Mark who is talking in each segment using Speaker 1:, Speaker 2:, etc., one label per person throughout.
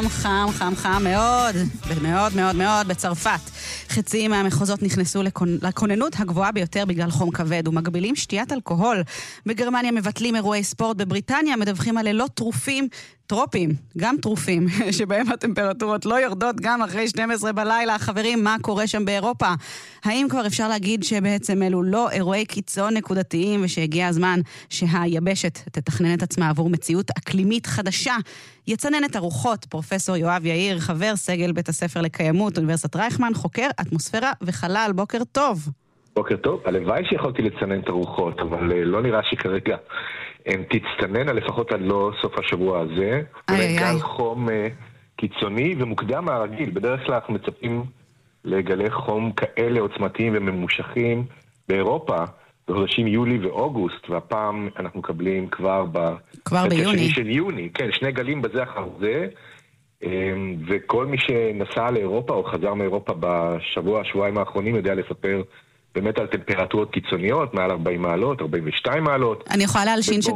Speaker 1: חם מאוד, ומאוד מאוד מאוד בצרפת. חצי מהמחוזות נכנסו לכוננות הגבוהה ביותר בגלל חום כבד, ומגבילים שתיית אלכוהול. בגרמניה מבטלים אירועי ספורט, בבריטניה מדווחים על לילות טרופים, גם טרופים, שבהם הטמפרטורות לא יורדות גם אחרי 12 בלילה. חברים, מה קורה שם באירופה? האם כבר אפשר להגיד שבעצם אלו לא אירועי קיצון נקודתיים, ושהגיע הזמן שהיבשת תתכנן את עצמה עבור מציאות אקלימית חדשה? יצנן את הרוחות פרופסור יואב יאיר, חבר סגל בית הספר לקיימות, אוניברסיטת רייכמן, חוקר אטמוספירה וחלל. בוקר טוב.
Speaker 2: בוקר טוב. הלוואי שיכולתי לצנן את הרוחות, אבל לא נראה שכרגע הן תצטנן, לפחות עד לא סוף השבוע הזה. גל חום קיצוני ומוקדם מהרגיל. בדרך כלל אנחנו מצפים לגלי חום כאלה עוצמתיים וממושכים באירופה בחודשים יולי ואוגוסט, והפעם אנחנו מקבלים כבר
Speaker 1: ביוני
Speaker 2: של יוני. כן, שני גלים בזה אחר זה, וכל מי שנסע לאירופה או חזר מאירופה שבועיים האחרונים יודע לספר באמת על טמפרטורות קיצוניות, מעל 40 מעלות, 42 מעלות.
Speaker 1: אני יכולה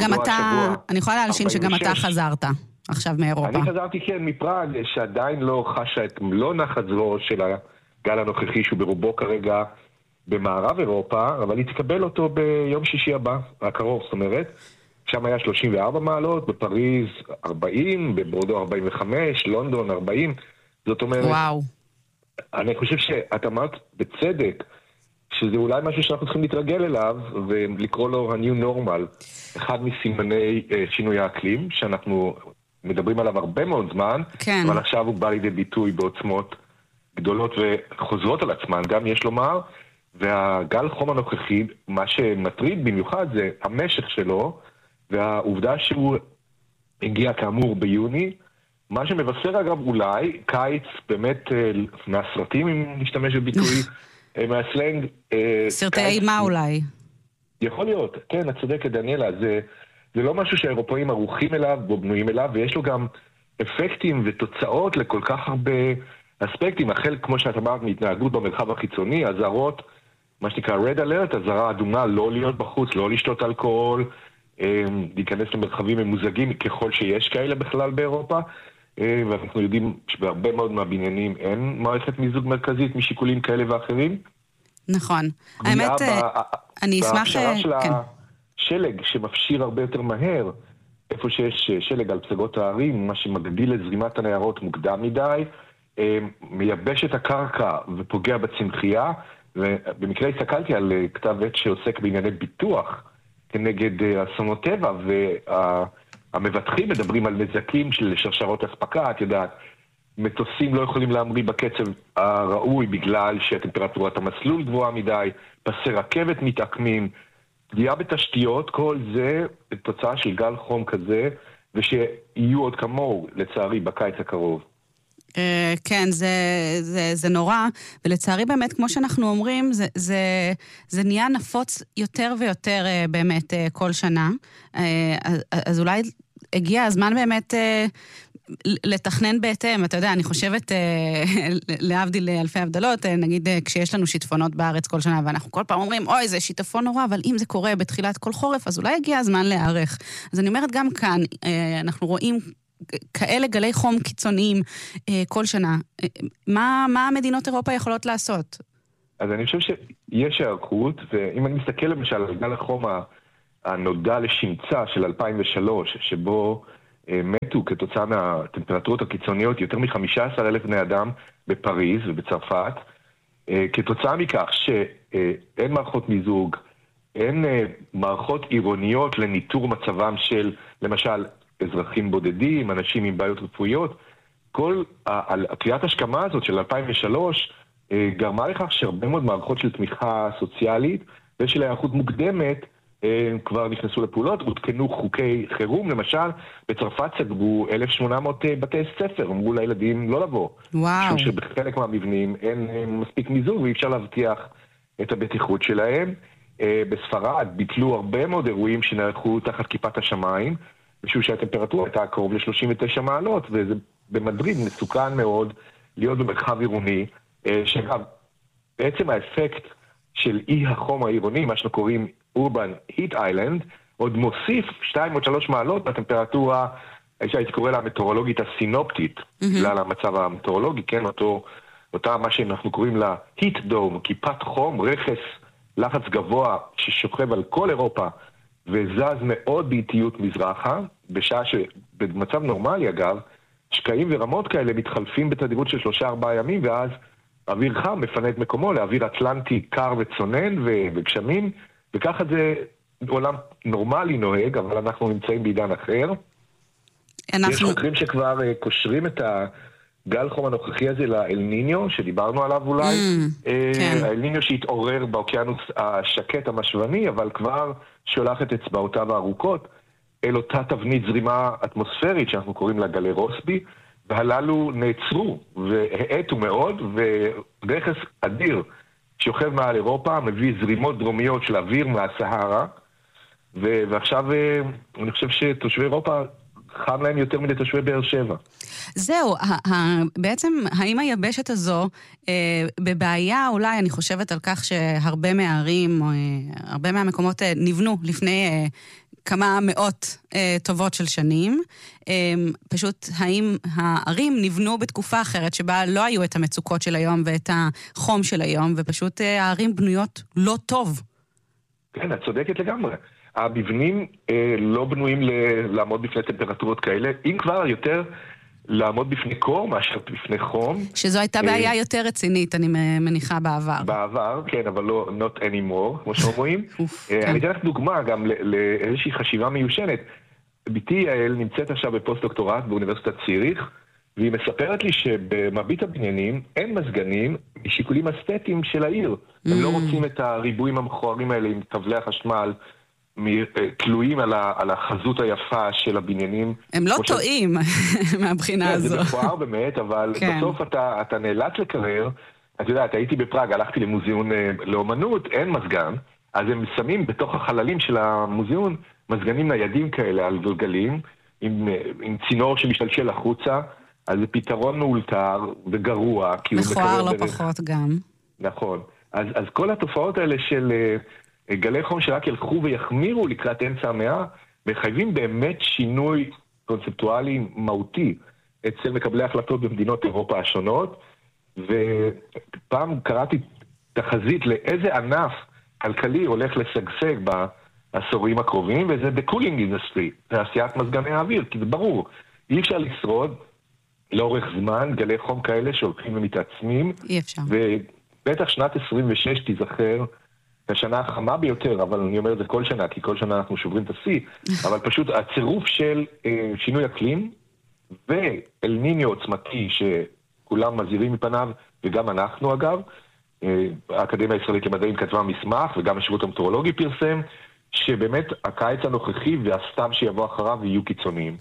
Speaker 1: להלשין שגם אתה חזרת עכשיו מאירופה.
Speaker 2: אני חזרתי כן מפראג, שעדיין לא חשה את מלוא נחת זרועו של הגל הנוכחי, שהוא ברובו כרגע במערב אירופה, אבל היא תקבל אותו ביום שישי הבא, הקרוב, זאת אומרת. שם היה 34 מעלות, בפריז 40, בבורדו 45, לונדון 40. זאת אומרת,
Speaker 1: וואו.
Speaker 2: אני חושב שאת אמרת בצדק, שזה אולי משהו שאנחנו צריכים להתרגל אליו, ולקרוא לו ה-new normal, אחד מסימני שינוי האקלים, שאנחנו מדברים עליו הרבה מאוד זמן,
Speaker 1: כן.
Speaker 2: אבל עכשיו הוא בא לידי ביטוי בעוצמות גדולות וחוזרות על עצמן, גם יש לומר, והגל חום הנוכחי, מה שמטריד במיוחד זה המשך שלו, והעובדה שהוא הגיע כאמור ביוני, מה שמבשר אגב אולי קיץ באמת מהסרטים, אם נשתמש בביטוי, מהסלנג.
Speaker 1: סרטי אימה אולי.
Speaker 2: יכול להיות, כן, את צודקת דניאלה, זה לא משהו שהאירופאים ערוכים אליו, בו בנויים אליו, ויש לו גם אפקטים ותוצאות לכל כך הרבה אספקטים, החל כמו שאת אמרת מהתנהגות במרחב החיצוני, הזהרות, מה שנקרא red alert, הזהרה אדומה, לא להיות בחוץ, לא לשתות אלכוהול, להיכנס למרחבים ממוזגים ככל שיש כאלה בכלל באירופה, ואנחנו יודעים שבהרבה מאוד מהבניינים אין מערכת מיזוג מרכזית משיקולים כאלה ואחרים.
Speaker 1: נכון. האמת, אני אשמח...
Speaker 2: בהכשרה של השלג שמפשיר הרבה יותר מהר, איפה שיש שלג על פסגות הערים, מה שמגדיל את זרימת הנהרות מוקדם מדי, מייבש את הקרקע ופוגע בצמחייה, ובמקרה הסתכלתי על כתב עת שעוסק בענייני ביטוח כנגד אסונות טבע, והמבטחים מדברים על נזקים של שרשרות אספקה, את יודעת, מטוסים לא יכולים להמריא בקצב הראוי בגלל שטמפרטורת המסלול גבוהה מדי, פסי רכבת מתעקמים, פגיעה בתשתיות, כל זה תוצאה של גל חום כזה, ושיהיו עוד כמוהו לצערי בקיץ הקרוב.
Speaker 1: כן, זה נורא, ולצערי באמת, כמו שאנחנו אומרים, זה נהיה נפוץ יותר ויותר באמת כל שנה, אז אולי הגיע הזמן באמת לתכנן בהתאם. אתה יודע, אני חושבת להבדיל אלפי הבדלות, נגיד כשיש לנו שיטפונות בארץ כל שנה, ואנחנו כל פעם אומרים, אוי, זה שיטפון נורא, אבל אם זה קורה בתחילת כל חורף, אז אולי הגיע הזמן להיערך. אז אני אומרת גם כאן, אנחנו רואים כאלה גלי חום קיצוניים כל שנה. מה המדינות אירופה יכולות לעשות?
Speaker 2: אז אני חושב שיש הערכות, ואם אני מסתכל למשל על גל החום הנודע לשמצה של 2003, שבו מתו כתוצאה מהטמפרטורות הקיצוניות יותר מ-15,000 בני אדם בפריז ובצרפת, כתוצאה מכך שאין מערכות מיזוג, אין מערכות עירוניות לניטור מצבם של למשל אזרחים בודדים, אנשים עם בעיות רפואיות, כל הקריאת השכמה הזאת של 2003 גרמה לכך שהרבה מאוד מערכות של תמיכה סוציאלית ושל היערכות מוקדמת כבר נכנסו לפעולות, הותקנו חוקי חירום, למשל בצרפת סגרו 1,800 בתי ספר, אמרו לילדים לא לבוא.
Speaker 1: וואו.
Speaker 2: משום שבחלק מהמבנים אין מספיק מיזוג ואי אפשר להבטיח את הבטיחות שלהם. בספרד ביטלו הרבה מאוד אירועים שנערכו תחת כיפת השמיים, משום שהטמפרטורה הייתה קרוב ל-39 מעלות, וזה במדריד מסוכן מאוד להיות במרחב עירוני, שאגב, בעצם האפקט של אי החום העירוני, מה שאנחנו קוראים Urban Heat Island, עוד מוסיף 2 או 3 מעלות בטמפרטורה הייתי קורא לה המטאורולוגית הסינופטית, בגלל המצב המטאורולוגי, כן, אותה מה שאנחנו קוראים לה heat dome, כיפת חום, רכס, לחץ גבוה ששוכב על כל אירופה, וזז מאוד באיטיות מזרחה, בשעה שבמצב נורמלי אגב, שקעים ורמות כאלה מתחלפים בתדירות של 3-4 ימים, ואז אוויר חם מפנה את מקומו לאוויר אטלנטי קר וצונן וגשמים, וככה זה עולם נורמלי נוהג, אבל אנחנו נמצאים בעידן אחר. יש חוקרים שכבר קושרים את הגל חום הנוכחי הזה לאל ניניו, שדיברנו עליו אולי. האל ניניו שהתעורר באוקיינוס השקט המשוני, אבל כבר שולח את אצבעותיו הארוכות אל אותה תבנית זרימה אטמוספרית שאנחנו קוראים לה גלי רוסבי, והללו נעצרו והאטו מאוד, ורכס אדיר שוכב מעל אירופה מביא זרימות דרומיות של אוויר מהסהרה, ועכשיו אני חושב שתושבי אירופה חם להם יותר מדי תושבי באר שבע.
Speaker 1: זהו, בעצם האם היבשת הזו בבעיה, אולי אני חושבת על כך שהרבה מהערים, הרבה מהמקומות נבנו לפני כמה מאות טובות של שנים. פשוט האם הערים נבנו בתקופה אחרת שבה לא היו את המצוקות של היום ואת החום של היום, ופשוט הערים בנויות לא טוב.
Speaker 2: כן, את צודקת לגמרי. המבנים לא בנויים לעמוד בפני טמפרטורות כאלה, אם כבר יותר לעמוד בפני קור מאשר בפני חום. שזו
Speaker 1: הייתה בעיה יותר רצינית, אני מניחה בעבר.
Speaker 2: בעבר, כן, אבל לא not anymore, כמו שאומרים. אני אתן לך דוגמה גם לאיזושהי חשיבה מיושנת. ביתי יעל נמצאת עכשיו בפוסט-דוקטורט באוניברסיטת ציריך, והיא מספרת לי שבמרבית הבניינים אין מזגנים משיקולים אסתטיים של העיר. הם לא רוצים את הריבועים המכוערים האלה עם טבלי החשמל, תלויים על החזות היפה של הבניינים.
Speaker 1: הם לא טועים מהבחינה הזו.
Speaker 2: זה מכוער באמת, אבל בסוף אתה נאלץ לקרר. את יודעת, הייתי בפראג, הלכתי למוזיאון לאומנות, אין מזגן, אז הם שמים בתוך החללים של המוזיאון מזגנים ניידים כאלה על גלגלים, עם צינור שמשתלשל החוצה, אז זה פתרון מאולתר וגרוע.
Speaker 1: מכוער לא פחות גם.
Speaker 2: נכון. אז כל התופעות האלה של גלי חום שרק ילכו ויחמירו לקראת אמצע המאה, מחייבים באמת שינוי קונספטואלי מהותי אצל מקבלי החלטות במדינות אירופה השונות, ופעם קראתי תחזית לאיזה ענף כלכלי הולך לשגשג בעשורים הקרובים, וזה בקולינג אינדסטרי, תעשיית מזגני האוויר, כי זה ברור, אי אפשר לשרוד לאורך זמן גלי חום כאלה שהולכים ומתעצמים,
Speaker 1: אי אפשר.
Speaker 2: ובטח שנת 26 תיזכר השנה החמה ביותר, אבל אני אומר את זה כל שנה, כי כל שנה אנחנו שוברים את השיא, אבל פשוט הצירוף של שינוי אקלים ואל ניניו עוצמתי שכולם מזהירים מפניו, וגם אנחנו אגב, האקדמיה הישראלית למדעים כתבה מסמך, וגם השירות המטאורולוגי פרסם, שבאמת הקיץ הנוכחי והסתיו שיבוא אחריו יהיו קיצוניים.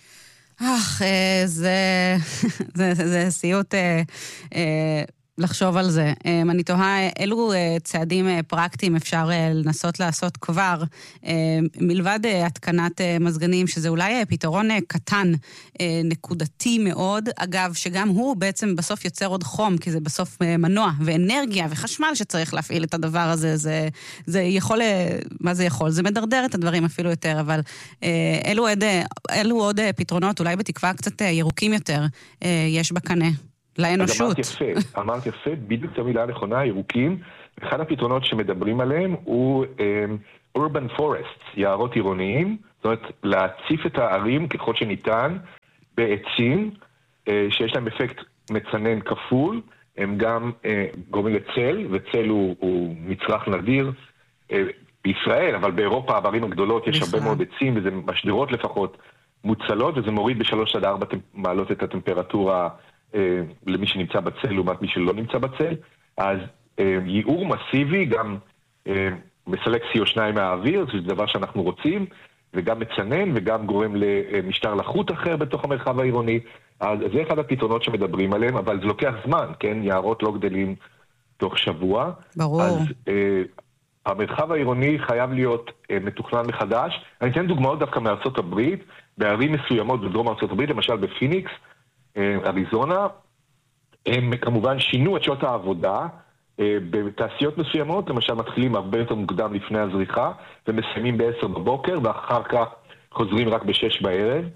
Speaker 1: זה סיוט לחשוב על זה. אני תוהה אילו צעדים פרקטיים אפשר לנסות לעשות כבר, מלבד התקנת מזגנים, שזה אולי פתרון קטן, נקודתי מאוד, אגב, שגם הוא בעצם בסוף יוצר עוד חום, כי זה בסוף מנוע ואנרגיה וחשמל שצריך להפעיל את הדבר הזה, זה יכול, מה זה יכול? זה מדרדר את הדברים אפילו יותר, אבל אלו עוד פתרונות, אולי בתקווה קצת ירוקים יותר, יש בקנה. לאנושות.
Speaker 2: אמרת יפה, בדיוק את המילה הנכונה, ירוקים. אחד הפתרונות שמדברים עליהם הוא urban forests, יערות עירוניים, זאת אומרת, להציף את הערים ככל שניתן בעצים, שיש להם אפקט מצנן כפול, הם גם גורמים לצל, וצל הוא מצרך נדיר בישראל, אבל באירופה, בערים הגדולות, יש הרבה מאוד עצים, וזה משדרות לפחות מוצלות, וזה מוריד ב3-4 מעלות את הטמפרטורה למי שנמצא בצל לעומת מי שלא נמצא בצל. אז ייעור מסיבי גם מסלק CO2 מהאוויר, זה דבר שאנחנו רוצים, וגם מצנן וגם גורם למשטר לחות אחר בתוך המרחב העירוני. אז זה אחד הפתרונות שמדברים עליהם, אבל זה לוקח זמן, כן? יערות לא גדלים תוך שבוע.
Speaker 1: ברור.
Speaker 2: אז המרחב העירוני חייב להיות מתוכנן מחדש. אני אתן דוגמאות דווקא מארצות הברית, בערים מסוימות בדרום ארצות הברית, למשל בפיניקס, אריזונה, הם כמובן שינו את שעות העבודה בתעשיות מסוימות, למשל מתחילים הרבה יותר מוקדם לפני הזריחה, ומסיימים ב10 בבוקר, ואחר כך חוזרים רק ב6 בערב.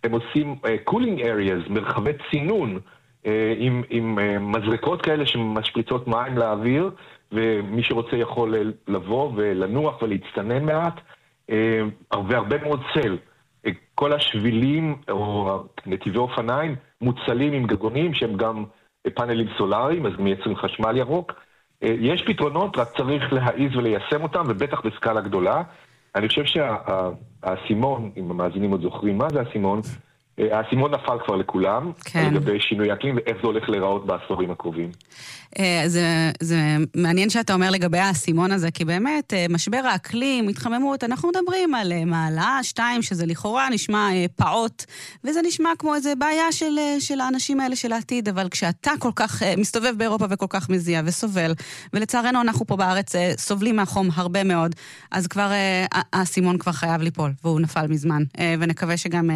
Speaker 2: הם עושים cooling areas, מרחבי צינון, עם מזרקות כאלה שמשפריצות מים לאוויר, ומי שרוצה יכול לבוא ולנוח ולהצטנן מעט, והרבה מאוד צל. כל השבילים או נתיבי אופניים מוצלים עם גגונים שהם גם פאנלים סולאריים, אז מייצרים חשמל ירוק. יש פתרונות, רק צריך להעיז וליישם אותם, ובטח בסקאלה גדולה. אני חושב שהאסימון, אם המאזינים עוד זוכרים מה זה האסימון נפל כבר לכולם, כן. לגבי שינוי אקלים ואיך זה הולך להיראות בעשורים הקרובים.
Speaker 1: זה מעניין שאתה אומר לגבי האסימון הזה, כי באמת משבר האקלים, התחממות, אנחנו מדברים על מעלה 2, שזה לכאורה נשמע פעוט, וזה נשמע כמו איזה בעיה של האנשים האלה של העתיד, אבל כשאתה כל כך מסתובב באירופה וכל כך מזיע וסובל, ולצערנו אנחנו פה בארץ סובלים מהחום הרבה מאוד, אז כבר האסימון כבר חייב ליפול, והוא נפל מזמן, ונקווה שגם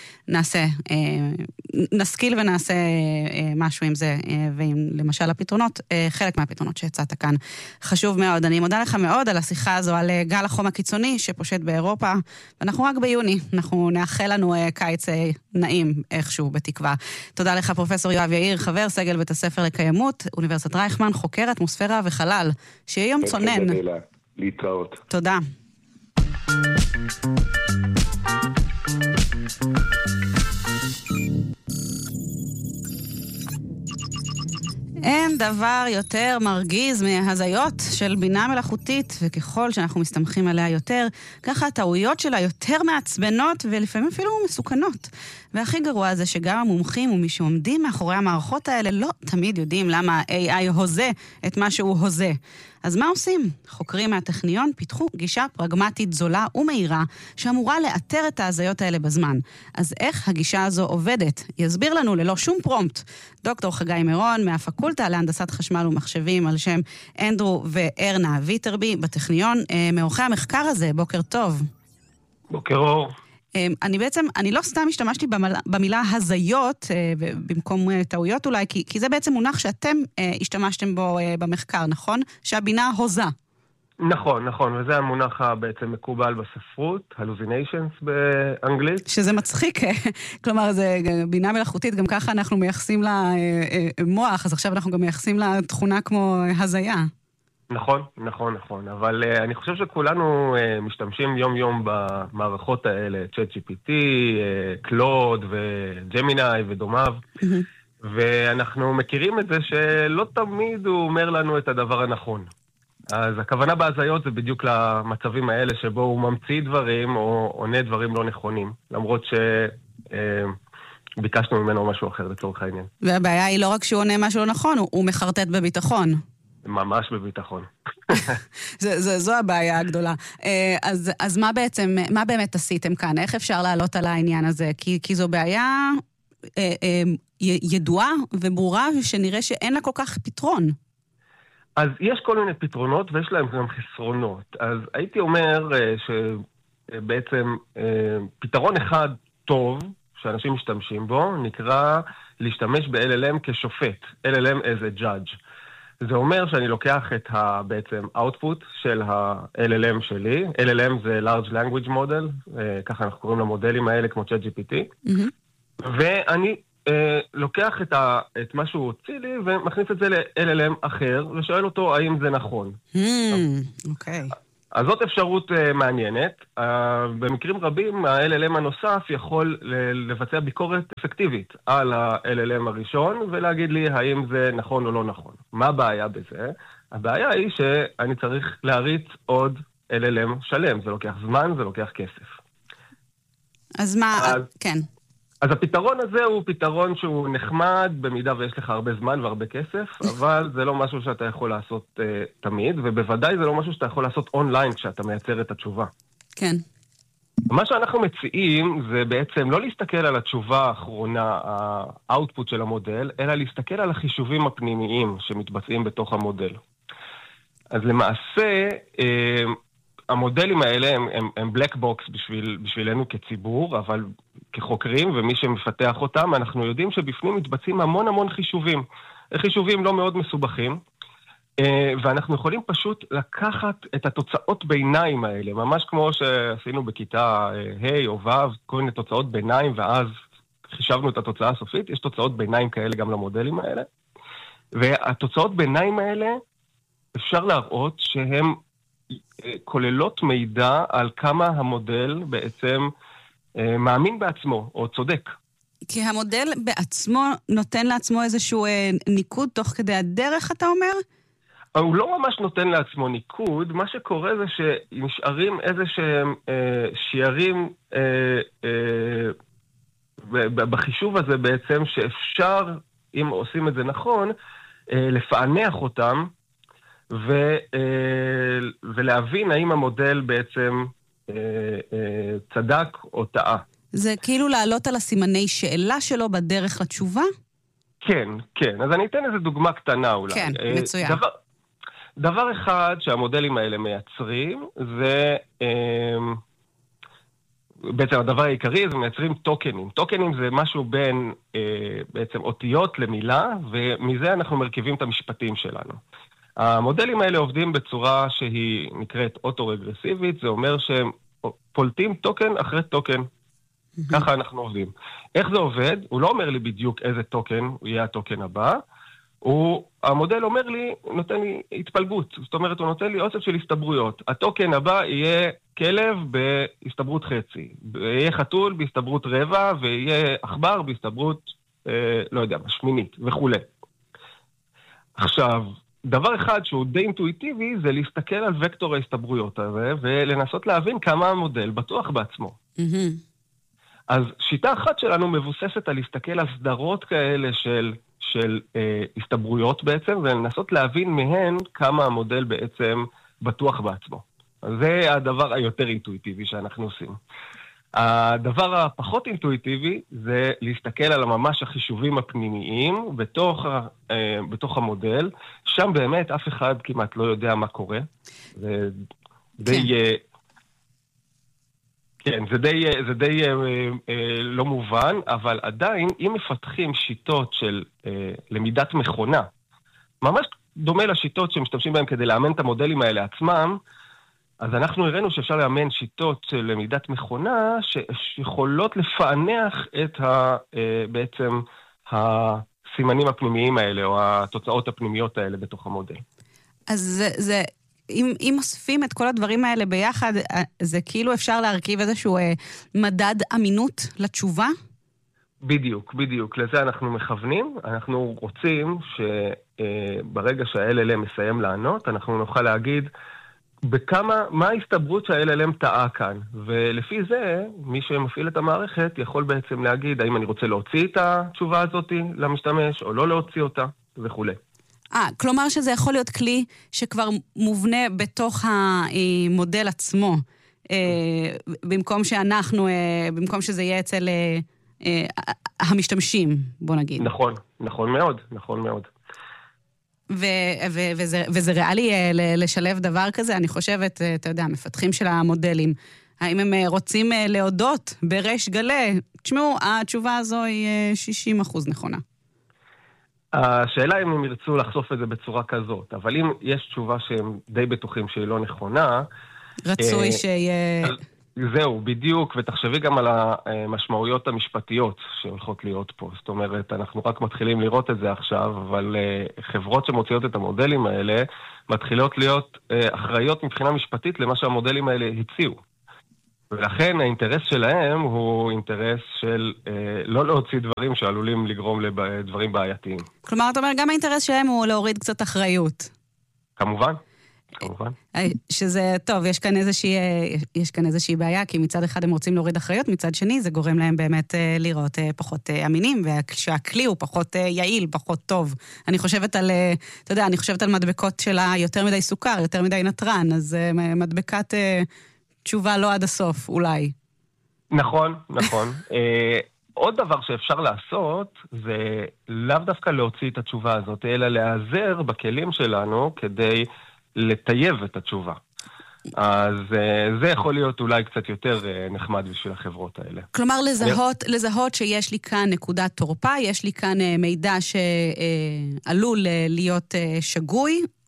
Speaker 1: נשכיל ונעשה משהו עם זה, ועם למשל הפתרונות, חלק מהפתרונות שהצעת כאן. חשוב מאוד. אני מודה לך מאוד על השיחה הזו, על גל החום הקיצוני שפושט באירופה, ואנחנו רק ביוני. אנחנו נאחל לנו קיץ נעים איכשהו, בתקווה. תודה לך פרופסור יואב יאיר, חבר סגל בית הספר לקיימות, אוניברסיטת רייכמן, חוקר אטמוספירה וחלל. שיהיה יום צונן.
Speaker 2: להתראות.
Speaker 1: תודה. אין דבר יותר מרגיז מהזיות של בינה מלאכותית, וככל שאנחנו מסתמכים עליה יותר, ככה הטעויות שלה יותר מעצבנות ולפעמים אפילו מסוכנות. והכי גרוע זה שגם המומחים ומי שעומדים מאחורי המערכות האלה לא תמיד יודעים למה ה-AI הוזה את מה שהוא הוזה. אז מה עושים? חוקרים מהטכניון פיתחו גישה פרגמטית זולה ומהירה שאמורה לאתר את ההזיות האלה בזמן. אז איך הגישה הזו עובדת? יסביר לנו ללא שום פרומפט דוקטור חגי מירון מהפקולטה להנדסת חשמל ומחשבים על שם אנדרו וארנה ויטרבי בטכניון. מעורכי המחקר הזה, בוקר טוב.
Speaker 3: בוקר אור.
Speaker 1: אני לא סתם השתמשתי במילה הזיות, במקום טעויות אולי, כי זה בעצם מונח שאתם השתמשתם בו במחקר, נכון? שהבינה הוזה.
Speaker 3: נכון, וזה המונח בעצם מקובל בספרות, hallucinations באנגלית.
Speaker 1: שזה מצחיק, כלומר, זה בינה מלאכותית, גם ככה אנחנו מייחסים לה מוח, אז עכשיו אנחנו גם מייחסים לה תכונה כמו הזיה.
Speaker 3: נכון, אבל אני חושב שכולנו משתמשים יום-יום במערכות האלה, ChatGPT, קלוד וג'מיני ודומיו, ואנחנו מכירים את זה שלא תמיד הוא אומר לנו את הדבר הנכון. אז הכוונה בהזיות זה בדיוק למצבים האלה שבו הוא ממציא דברים או עונה דברים לא נכונים, למרות שביקשנו ממנו משהו אחר לצורך העניין.
Speaker 1: והבעיה היא לא רק שהוא עונה משהו לא נכון, הוא מחרטט בביטחון.
Speaker 3: ממש בביטחון.
Speaker 1: זו הבעיה הגדולה. אז מה באמת עשיתם כאן? איך אפשר לעלות על העניין הזה? כי זו בעיה ידועה וברורה שנראה שאין לה כל כך פתרון.
Speaker 3: אז יש כל מיני פתרונות ויש להם גם חסרונות. אז הייתי אומר שבעצם פתרון אחד טוב שאנשים משתמשים בו נקרא להשתמש ב-LLM כשופט. LLM as a judge. זה אומר שאני לוקח את בעצם output של ה-LLM שלי. LLM זה large language model, ככה אנחנו קוראים למודלים האלה כמו ChatGPT. ואני לוקח את מה שהוא הוציא לי ומכניס את זה ל-LLM אחר, ושואל אותו האם זה נכון.
Speaker 1: אוקיי.
Speaker 3: אז זאת אפשרות מעניינת. במקרים רבים, ה-LLM הנוסף יכול לבצע ביקורת אפקטיבית על ה-LLM הראשון, ולהגיד לי האם זה נכון או לא נכון. מה הבעיה בזה? הבעיה היא שאני צריך להריץ עוד LLM שלם. זה לוקח זמן, זה לוקח כסף.
Speaker 1: אז מה? כן.
Speaker 3: אז הפתרון הזה הוא פתרון שהוא נחמד, במידה ויש לך הרבה זמן והרבה כסף, אבל זה לא משהו שאתה יכול לעשות תמיד, ובוודאי זה לא משהו שאתה יכול לעשות אונליין כשאתה מייצר את התשובה.
Speaker 1: כן.
Speaker 3: מה שאנחנו מציעים זה בעצם לא להסתכל על התשובה האחרונה, האוטפוט של המודל, אלא להסתכל על החישובים הפנימיים שמתבצעים בתוך המודל. אז למעשה, המודלים האלה הם black box בשבילנו כציבור, אבל כחוקרים ומי שמפתח אותם, אנחנו יודעים שבפנים מתבצעים המון חישובים. חישובים לא מאוד מסובכים, ואנחנו יכולים פשוט לקחת את התוצאות ביניים האלה, ממש כמו שעשינו בכיתה ה' או ו', כל מיני תוצאות ביניים, ואז חישבנו את התוצאה הסופית, יש תוצאות ביניים כאלה גם למודלים האלה, והתוצאות ביניים האלה אפשר להראות שהן כוללות מידע על כמה המודל בעצם מאמין בעצמו או צודק.
Speaker 1: כי המודל בעצמו נותן לעצמו איזשהו ניקוד תוך כדי הדרך, אתה אומר?
Speaker 3: הוא לא ממש נותן לעצמו ניקוד, מה שקורה זה שנשארים איזה שהם שיערים בחישוב הזה בעצם, שאפשר, אם עושים את זה נכון, לפענח אותם, ולהבין האם המודל בעצם צדק או טעה.
Speaker 1: זה כאילו לעלות על הסימני שאלה שלו בדרך לתשובה?
Speaker 3: כן, כן. אז אני אתן איזו דוגמה קטנה אולי.
Speaker 1: כן, מצוין.
Speaker 3: דבר אחד שהמודלים האלה מייצרים, זה בעצם הדבר העיקרי, זה מייצרים טוקנים. טוקנים זה משהו בין בעצם אותיות למילה, ומזה אנחנו מרכיבים את המשפטים שלנו. המודלים האלה עובדים בצורה שהיא נקראת אוטו-רגרסיבית, זה אומר שהם פולטים טוקן אחרי טוקן. ככה אנחנו עובדים. איך זה עובד? הוא לא אומר לי בדיוק איזה טוקן הוא יהיה הטוקן הבא, המודל אומר לי, נותן לי התפלגות. זאת אומרת, הוא נותן לי אוסף של הסתברויות. הטוקן הבא יהיה כלב בהסתברות חצי, יהיה חתול בהסתברות רבע, ויהיה עכבר בהסתברות, לא יודע, שמינית וכו'. עכשיו, דבר אחד שהוא די אינטואיטיבי, זה להסתכל על וקטור ההסתברויות הזה, ולנסות להבין כמה המודל בטוח בעצמו. אז שיטה אחת שלנו מבוססת על להסתכל על סדרות כאלה של הסתברויות בעצם, ולנסות להבין מהן כמה המודל בעצם בטוח בעצמו. אז זה הדבר היותר אינטואיטיבי שאנחנו עושים. הדבר הפחות אינטואיטיבי זה להסתכל על ממש החישובים הפנימיים בתוך המודל. שם באמת אף אחד כמעט לא יודע מה קורה. זה די... כן, זה די לא מובן, אבל עדיין, אם מפתחים שיטות של למידת מכונה, ממש דומה לשיטות שמשתמשים בהן כדי לאמן את המודלים האלה עצמם, אז אנחנו הראינו שאפשר לאמן שיטות של למידת מכונה, שיכולות לפענח את בעצם הסימנים הפנימיים האלה, או התוצאות הפנימיות האלה בתוך המודל.
Speaker 1: אז זה... אם מוספים את כל הדברים האלה ביחד, זה כאילו אפשר להרכיב איזשהו מדד אמינות לתשובה?
Speaker 3: בדיוק, בדיוק. לזה אנחנו מכוונים. אנחנו רוצים שברגע שה-LLM מסיים לענות, אנחנו נוכל להגיד מה ההסתברות שה-LLM טעה כאן. ולפי זה, מי שמפעיל את המערכת יכול בעצם להגיד האם אני רוצה להוציא את התשובה הזאת למשתמש, או לא להוציא אותה, וכו'.
Speaker 1: כלומר שזה יכול להיות כלי שכבר מובנה בתוך המודל עצמו, במקום שזה יהיה אצל המשתמשים, בוא נגיד.
Speaker 3: נכון, נכון מאוד, נכון מאוד.
Speaker 1: וזה ריאלי לשלב דבר כזה, אני חושבת, אתה יודע, מפתחים של המודלים, האם הם רוצים להודות בריש גלי, תשמעו, התשובה הזו היא 60% נכונה.
Speaker 3: השאלה אם הם ירצו לחשוף את זה בצורה כזאת, אבל אם יש תשובה שהם די בטוחים שהיא לא נכונה...
Speaker 1: רצוי שיהיה...
Speaker 3: זהו, בדיוק, ותחשבי גם על המשמעויות המשפטיות שהולכות להיות פה. זאת אומרת, אנחנו רק מתחילים לראות את זה עכשיו, אבל חברות שמוציאות את המודלים האלה, מתחילות להיות אחראיות מבחינה משפטית למה שהמודלים האלה הציעו. ולכן האינטרס שלהם הוא אינטרס של לא להוציא דברים שעלולים לגרום לדברים בעייתיים.
Speaker 1: כלומר, אתה אומר, גם האינטרס שלהם הוא להוריד קצת אחריות.
Speaker 3: כמובן, כמובן.
Speaker 1: שזה, טוב, יש כאן איזושהי בעיה, כי מצד אחד הם רוצים להוריד אחריות, מצד שני זה גורם להם באמת לראות פחות אמינים, ושהכלי הוא פחות יעיל, פחות טוב. אני חושבת על, אתה יודע, אני חושבת על מדבקות שלה יותר מדי סוכר, יותר מדי נטרן, אז מדבקת... תשובה לא עד הסוף, אולי.
Speaker 3: נכון, נכון. עוד דבר שאפשר לעשות, זה לאו דווקא להוציא את התשובה הזאת, אלא להיעזר בכלים שלנו כדי לטייב את התשובה. אז זה יכול להיות אולי קצת יותר נחמד בשביל החברות האלה.
Speaker 1: כלומר, לזהות שיש לי כאן נקודת תורפה, יש לי כאן מידע שעלול להיות שגוי,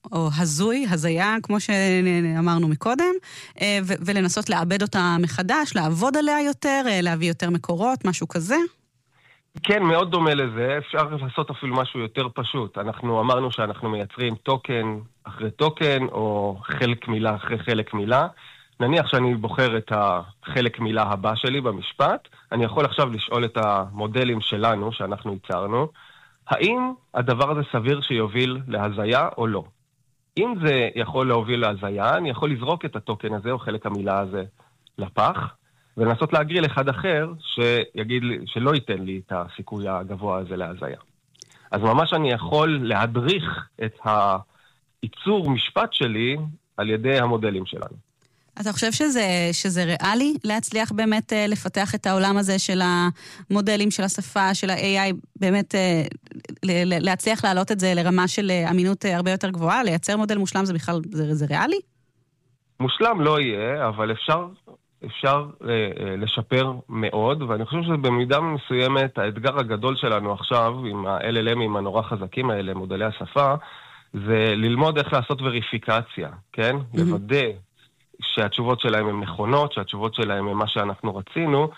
Speaker 1: או הזיה, כמו שאמרנו מקודם, ולנסות לעבד אותה מחדש, לעבוד עליה יותר, להביא יותר מקורות, משהו כזה?
Speaker 3: כן, מאוד דומה לזה. אפשר לעשות אפילו משהו יותר פשוט. אנחנו אמרנו שאנחנו מייצרים טוקן אחרי טוקן, או חלק מילה אחרי חלק מילה. נניח שאני בוחר את החלק מילה הבא שלי במשפט, אני יכול עכשיו לשאול את המודלים שלנו, שאנחנו ייצרנו, האם הדבר הזה סביר שיוביל להזיה או לא? אם זה יכול להוביל להזיה, אני יכול לזרוק את הטוקן הזה, או חלק המילה הזה, לפח, ולנסות להגריל אחד אחר שיגיד לי, שלא ייתן לי את הסיכוי הגבוה הזה להזיה. אז ממש אני יכול להדריך את הייצור משפט שלי על ידי המודלים שלנו.
Speaker 1: אתה חושב שזה ריאלי להצליח באמת לפתח את העולם הזה של המודלים של השפה, של ה-AI, באמת להצליח להעלות את זה לרמה של אמינות הרבה יותר גבוהה, לייצר מודל מושלם זה בכלל, זה ריאלי? מושלם
Speaker 3: לא יהיה, אבל אפשר לשפר מאוד, ואני חושב שזה במידה מסוימת האתגר הגדול שלנו עכשיו, עם ה-LLMים הנורא חזקים האלה, מודלי השפה, זה ללמוד איך לעשות וריפיקציה, כן? לוודא שהתשובות שלהם הן נכונות, שהתשובות שלהם הן מה שאנחנו רצינו.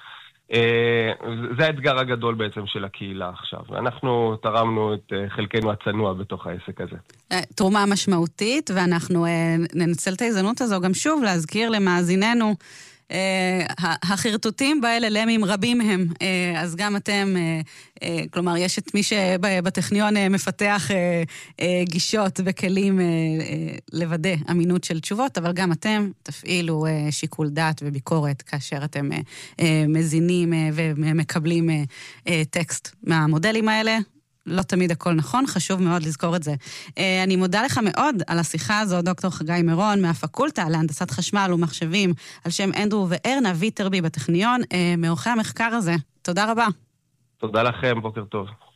Speaker 3: זה האתגר הגדול בעצם של הקהילה עכשיו. ואנחנו תרמנו את חלקנו הצנוע בתוך העסק הזה.
Speaker 1: תרומה משמעותית, ואנחנו ננצל את ההזדמנות הזו גם שוב להזכיר למאזיננו, החרטוטים ב-LLMים רבים הם, אז גם אתם, כלומר, יש את מי שבטכניון מפתח גישות וכלים לוודא אמינות של תשובות, אבל גם אתם תפעילו שיקול דעת וביקורת כאשר אתם מזינים ומקבלים טקסט מהמודלים האלה. לא תמיד הכל נכון, חשוב מאוד לזכור את זה. אני מודה לך מאוד על השיחה הזו, דוקטור חגי מירון, מהפקולטה להנדסת חשמל ומחשבים, על שם אנדרו וארנה ויטרבי בטכניון, מעורכי המחקר הזה. תודה רבה.
Speaker 3: תודה לכם, בוקר טוב.